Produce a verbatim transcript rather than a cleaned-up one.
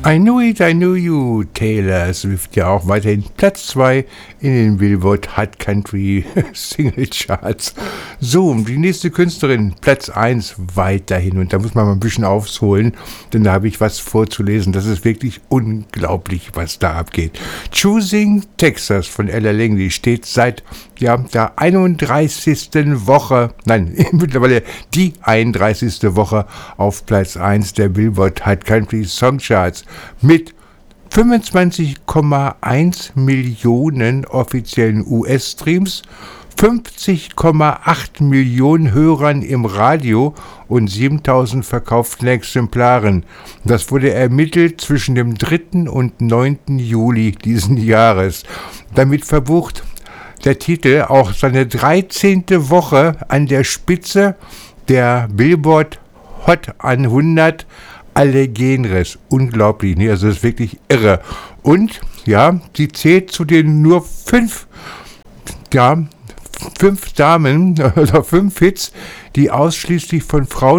I Knew It, I Knew You, Taylor Swift, ja auch weiterhin Platz zwei in den Billboard Hot Country Single Charts. So, die nächste Künstlerin, Platz eins weiterhin, und da muss man mal ein bisschen aufholen, denn da habe ich was vorzulesen. Das ist wirklich unglaublich, was da abgeht. Choosing Texas von Ella Langley steht seit ja, der einunddreißigsten Woche, nein, mittlerweile die einunddreißigste Woche auf Platz eins der Billboard Hot Country Song Charts mit fünfundzwanzig Komma eins Millionen offiziellen U S-Streams, fünfzig Komma acht Millionen Hörern im Radio und siebentausend verkauften Exemplaren. Das wurde ermittelt zwischen dem dritten und neunten Juli diesen Jahres. Damit verbucht der Titel auch seine dreizehnte Woche an der Spitze der Billboard Hot hundert alle Genres. Unglaublich, ne? Also das ist wirklich irre. Und ja, sie zählt zu den nur fünf, ja, fünf Damen oder fünf Hits, die ausschließlich von Frauen